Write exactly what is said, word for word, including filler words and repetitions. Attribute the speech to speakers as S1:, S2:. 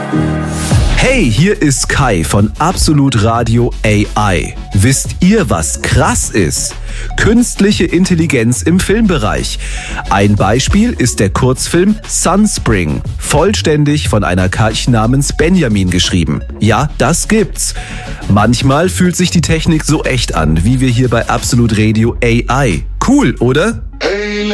S1: Hey, hier ist Kai von Absolut Radio A I. Wisst ihr, was krass ist? Künstliche Intelligenz im Filmbereich. Ein Beispiel ist der Kurzfilm Sunspring, vollständig von einer K I namens Benjamin geschrieben. Ja, das gibt's. Manchmal fühlt sich die Technik so echt an, wie wir hier bei Absolut Radio A I. Cool, oder?